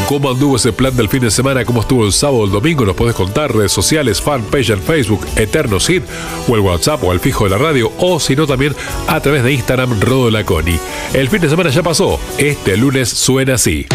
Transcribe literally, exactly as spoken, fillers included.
cómo anduvo ese plan del fin de semana, cómo estuvo el sábado o el domingo. Nos podés contar, redes sociales, fanpage en Facebook, Eterno Hit, o el WhatsApp o el fijo de la radio, o si no también a través de Instagram, Rodo Laconi. El fin de semana ya pasó, este lunes suena así.